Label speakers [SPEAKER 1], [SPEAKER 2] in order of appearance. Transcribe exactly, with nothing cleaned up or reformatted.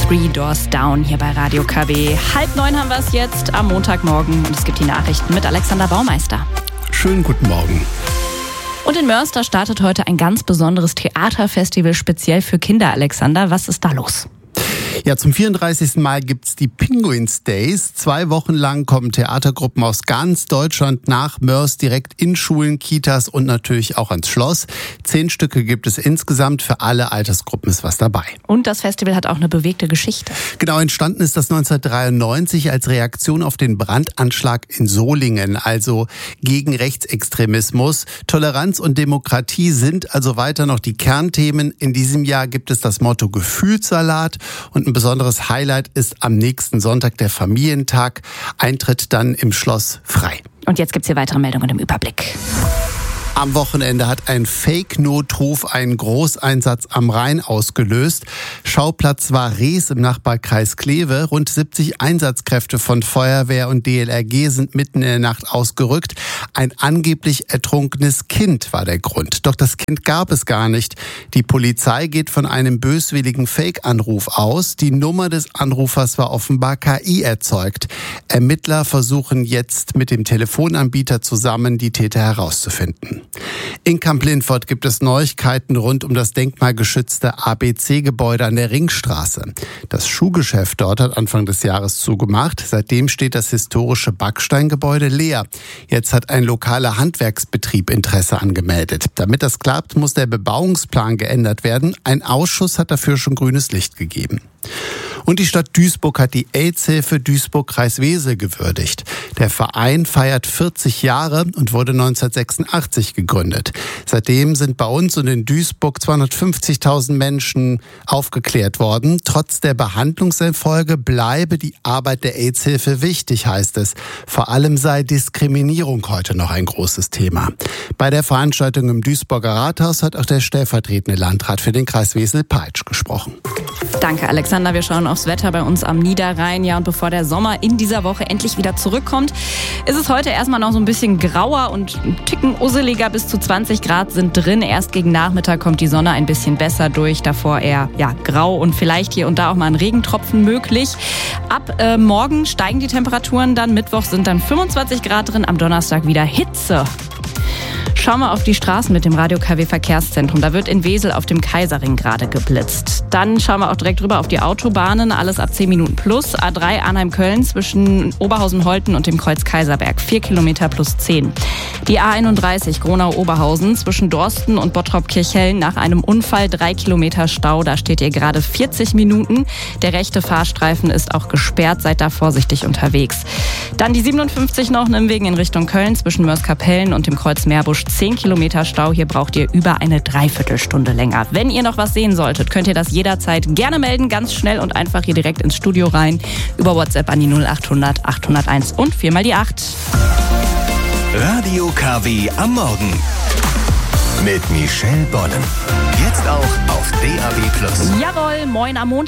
[SPEAKER 1] Three Doors Down hier bei Radio K W. Halb neun haben wir es jetzt am Montagmorgen und es gibt die Nachrichten mit Alexander Baumeister.
[SPEAKER 2] Schönen guten Morgen.
[SPEAKER 1] Und in Mörster startet heute ein ganz besonderes Theaterfestival speziell für Kinder, Alexander. Was ist da los?
[SPEAKER 2] Ja, zum vierunddreißigsten Mal gibt's die Penguins Days. Zwei Wochen lang kommen Theatergruppen aus ganz Deutschland nach Mörs direkt in Schulen, Kitas und natürlich auch ans Schloss. Zehn Stücke gibt es insgesamt. Für alle Altersgruppen ist was dabei.
[SPEAKER 1] Und das Festival hat auch eine bewegte Geschichte.
[SPEAKER 2] Genau, entstanden ist das neunzehnhundertdreiundneunzig als Reaktion auf den Brandanschlag in Solingen, also gegen Rechtsextremismus. Toleranz und Demokratie sind also weiter noch die Kernthemen. In diesem Jahr gibt es das Motto Gefühlssalat. Und ein besonderes Highlight ist am nächsten Sonntag der Familientag. Eintritt dann im Schloss frei.
[SPEAKER 1] Und jetzt gibt's hier weitere Meldungen im Überblick.
[SPEAKER 2] Am Wochenende hat ein Fake-Notruf einen Großeinsatz am Rhein ausgelöst. Schauplatz war Rees im Nachbarkreis Kleve. Rund siebzig Einsatzkräfte von Feuerwehr und D L R G sind mitten in der Nacht ausgerückt. Ein angeblich ertrunkenes Kind war der Grund. Doch das Kind gab es gar nicht. Die Polizei geht von einem böswilligen Fake-Anruf aus. Die Nummer des Anrufers war offenbar K I erzeugt. Ermittler versuchen jetzt mit dem Telefonanbieter zusammen, die Täter herauszufinden. In Kamp-Lintfort gibt es Neuigkeiten rund um das denkmalgeschützte A B C-Gebäude an der Ringstraße. Das Schuhgeschäft dort hat Anfang des Jahres zugemacht. Seitdem steht das historische Backsteingebäude leer. Jetzt hat ein lokaler Handwerksbetrieb Interesse angemeldet. Damit das klappt, muss der Bebauungsplan geändert werden. Ein Ausschuss hat dafür schon grünes Licht gegeben. Und die Stadt Duisburg hat die AIDS-Hilfe Duisburg-Kreiswesel gewürdigt. Der Verein feiert vierzig Jahre und wurde neunzehnhundertsechsundachtzig gegründet. Seitdem sind bei uns und in Duisburg zweihundertfünfzigtausend Menschen aufgeklärt worden. Trotz der Behandlungserfolge bleibe die Arbeit der AIDS-Hilfe wichtig, heißt es. Vor allem sei Diskriminierung heute noch ein großes Thema. Bei der Veranstaltung im Duisburger Rathaus hat auch der stellvertretende Landrat für den Kreis Wesel-Peitsch gesprochen.
[SPEAKER 1] Danke, Alexander. Wir schauen aufs Wetter bei uns am Niederrhein. Ja, und bevor der Sommer in dieser Woche endlich wieder zurückkommt, ist es heute erstmal noch so ein bisschen grauer und ein Ticken usseliger. Bis zu zwanzig Grad sind drin. Erst gegen Nachmittag kommt die Sonne ein bisschen besser durch. Davor eher ja, grau und vielleicht hier und da auch mal ein Regentropfen möglich. Ab äh, morgen steigen die Temperaturen dann. Mittwoch sind dann fünfundzwanzig Grad drin. Am Donnerstag wieder Hitze. Schauen wir auf die Straßen mit dem Radio K W Verkehrszentrum. Da wird in Wesel auf dem Kaiserring gerade geblitzt. Dann schauen wir auch direkt rüber auf die Autobahnen. Alles ab zehn Minuten plus. A drei Arnheim-Köln zwischen Oberhausen-Holten und dem Kreuz Kaiserberg. vier Kilometer plus zehn. Die A einunddreißig Gronau-Oberhausen zwischen Dorsten und Bottrop-Kirchhellen nach einem Unfall. drei Kilometer Stau. Da steht ihr gerade vierzig Minuten. Der rechte Fahrstreifen ist auch gesperrt. Seid da vorsichtig unterwegs. Dann die siebenundfünfzig noch im Wegen in Richtung Köln zwischen Mörs-Kapellen und dem Kreuz Meerbusch. zehn Kilometer Stau. Hier braucht ihr über eine Dreiviertelstunde länger. Wenn ihr noch was sehen solltet, könnt ihr das jederzeit gerne melden. Ganz schnell und einfach hier direkt ins Studio rein. Über WhatsApp an die null achthundert achthunderteins und viermal die acht.
[SPEAKER 3] Radio K W am Morgen. Mit Michelle Bonnen. Jetzt auch auf D A B plus.
[SPEAKER 1] Jawohl, moin am Montag.